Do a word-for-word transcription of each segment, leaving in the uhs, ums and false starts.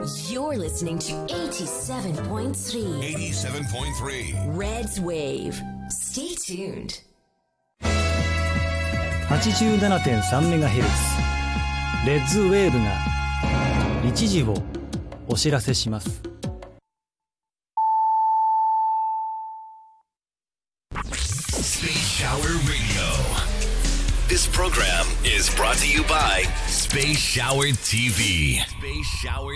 You're listening to eighty-seven point three eighty-seven point three Red's Wave. Stay tuned. はちじゅうななてんさんメガヘルツ レッズウェーブが一時をお知らせします。 Space Shower Radio. This program is brought to you by Space Shower ティーブイ. Space Shower ティー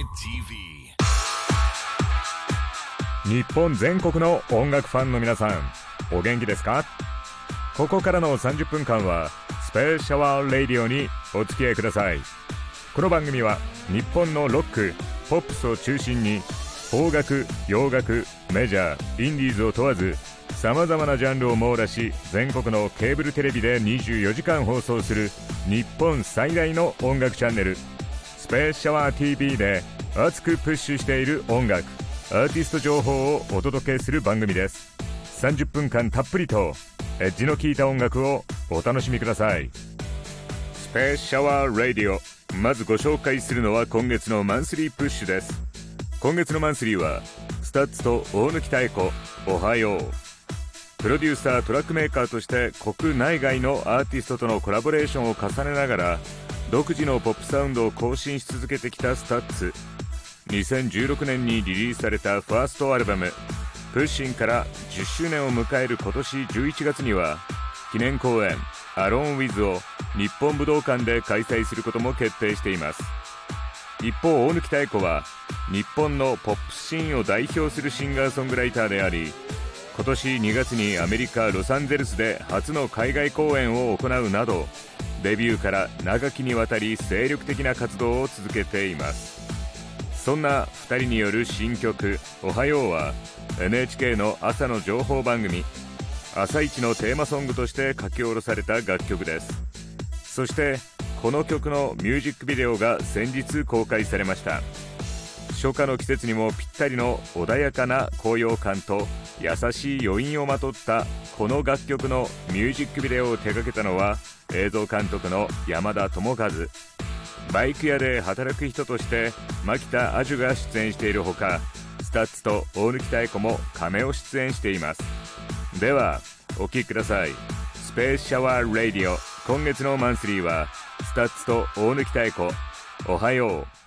ブイ. 日本全国の音楽ファンの皆さん、お元気ですか？ここからのさんじゅっぷんかんはスペースシャワーラディオにお付き合いください。この番組は日本のロック、ポップスを中心に邦楽、洋楽、メジャー、インディーズを問わずさまざまなジャンルを網羅し、全国のケーブルテレビでにじゅうよじかん放送する日本最大の音楽チャンネルスペースシャワー ティーブイ で熱くプッシュしている音楽、アーティスト情報をお届けする番組です。さんじゅっぷんかんたっぷりとエッジの効いた音楽をお楽しみください。スペースシャワーラディオ、まずご紹介するのは今月のマンスリープッシュです。今月のマンスリーはスタッツと大貫妙子、おはよう。プロデューサー、トラックメーカーとして国内外のアーティストとのコラボレーションを重ねながら独自のポップサウンドを更新し続けてきたスタッツ。にせんじゅうろくねんにリリースされたファーストアルバムプッシンからじゅっしゅうねんを迎える今年じゅういちがつには記念公演アローンウィズを日本武道館で開催することも決定しています。一方、大貫妙子は日本のポップシーンを代表するシンガーソングライターであり、今年にがつにアメリカ・ロサンゼルスで初の海外公演を行うなどデビューから長きにわたり精力的な活動を続けています。そんなふたりによる新曲おはようは エヌエイチケー の朝の情報番組朝一のテーマソングとして書き下ろされた楽曲です。そしてこの曲のミュージックビデオが先日公開されました。初夏の季節にもぴったりの穏やかな高揚感と優しい余韻をまとったこの楽曲のミュージックビデオを手掛けたのは映像監督の山田智和。バイク屋で働く人として牧田アジュが出演しているほか、スタッツと大貫妙子もカメオ出演しています。ではお聴きください。スペースシャワーラディオ、今月のマンスリーはスタッツと大貫妙子、おはよう。